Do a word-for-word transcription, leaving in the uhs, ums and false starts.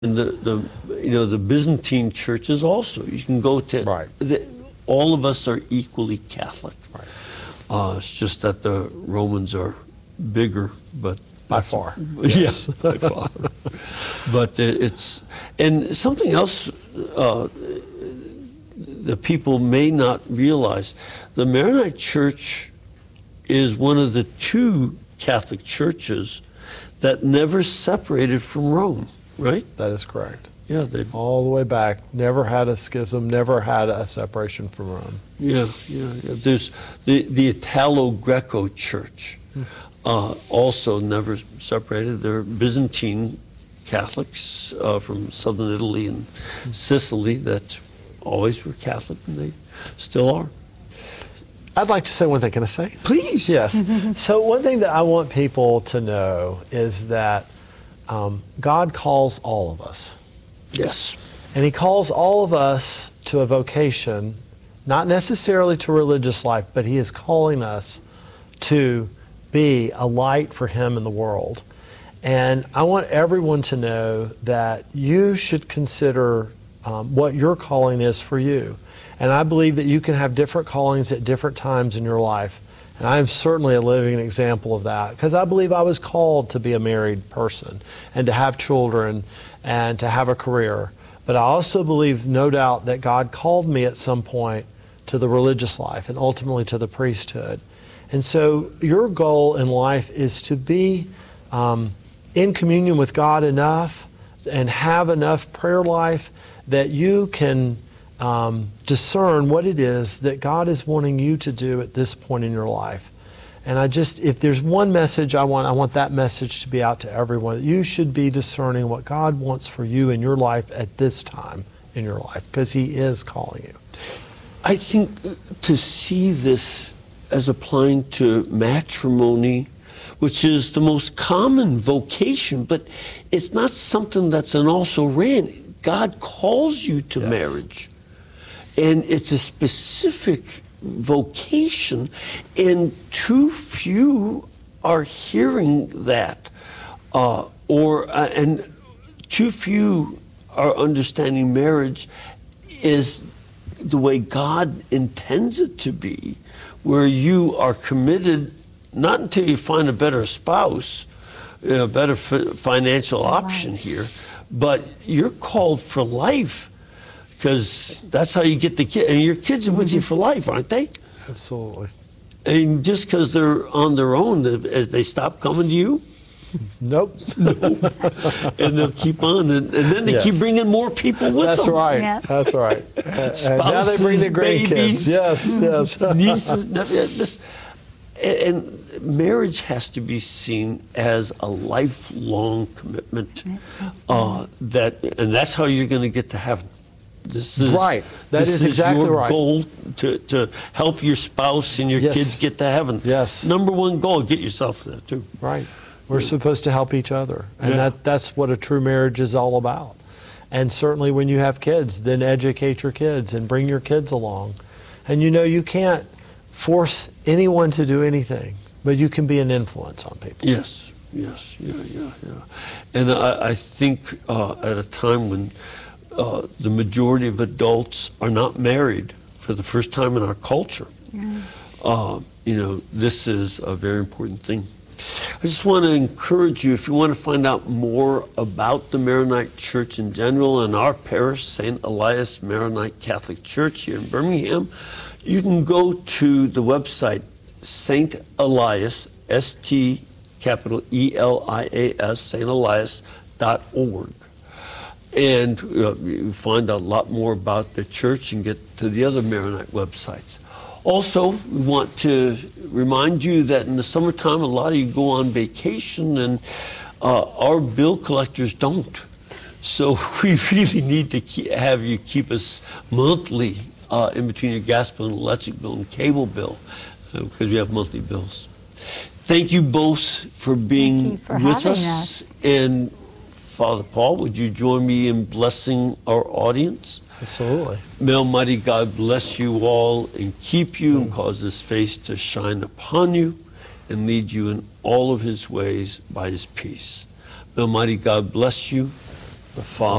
And the, the you know the Byzantine churches also. You can go to Right. the, all of us are equally Catholic. Right. Uh, it's just that the Romans are bigger, but By far. Yes, yeah, by far. But it's and something else uh, the people may not realize: the Maronite Church is one of the two Catholic churches that never separated from Rome. Right? That is correct. Yeah, they've all the way back. Never had a schism. Never had a separation from Rome. Yeah, yeah, yeah. There's the the Italo-Greco Church, uh, also never separated. They're Byzantine Catholics uh, from southern Italy and Sicily that always were Catholic, and they still are. I'd like to say one thing. Can I say? Please. Yes. So one thing that I want people to know is that um, God calls all of us. Yes. And He calls all of us to a vocation, not necessarily to religious life, but He is calling us to be a light for Him in the world. And I want everyone to know that you should consider um, what your calling is for you. And I believe that you can have different callings at different times in your life. And I'm certainly a living example of that, because I believe I was called to be a married person and to have children and to have a career. But I also believe, no doubt, that God called me at some point to the religious life and ultimately to the priesthood. And so your goal in life is to be um, in communion with God enough and have enough prayer life that you can um, discern what it is that God is wanting you to do at this point in your life. And I just, if there's one message I want, I want that message to be out to everyone, that you should be discerning what God wants for you in your life at this time in your life, because He is calling you. I think to see this as applying to matrimony, which is the most common vocation, but it's not something that's an also ran. God calls you to Yes. marriage, and it's a specific vocation, and too few are hearing that, uh, or uh, and too few are understanding marriage is the way God intends it to be, where you are committed not until you find a better spouse, a better f- financial option here, but you're called for life, because that's how you get the kid. And your kids are with you for life, aren't they? Absolutely. And just because they're on their own, as they stop coming to you, Nope. and they'll keep on, and, and then they Yes. keep bringing more people with That's them. right. Yeah. That's right. And now they bring the Spouses, grandkids. babies. Yes, yes. Nieces, nephews, this, and, and marriage has to be seen as a lifelong commitment. Uh, that, and that's how you're going to get to heaven. This is Right. That this is exactly your right. goal to, to help your spouse and your Yes. kids get to heaven. Yes. Number one goal, get yourself there too. Right. We're supposed to help each other. And Yeah. that, that's what a true marriage is all about. And certainly when you have kids, then educate your kids and bring your kids along. And you know, you can't force anyone to do anything, but you can be an influence on people. Yes, yes, yeah, yeah, yeah. And I, I think uh, at a time when uh, the majority of adults are not married for the first time in our culture, uh, you know, this is a very important thing. I just want to encourage you, if you want to find out more about the Maronite Church in general and our parish, Saint Elias Maronite Catholic Church here in Birmingham, you can go to the website Saint Elias, S T capital E L I A S, Saint Elias dot org. And uh, you find out a lot more about the church and get to the other Maronite websites. Also, we want to remind you that in the summertime, a lot of you go on vacation, and uh, our bill collectors don't. So we really need to keep, have you keep us monthly uh, in between your gas bill and electric bill and cable bill, uh, because we have monthly bills. Thank you both for being Thank you for with having us. us. And Father Paul, would you join me in blessing our audience? Absolutely. May Almighty God bless you all and keep you and cause His face to shine upon you and lead you in all of His ways by His peace. May Almighty God bless you the Father.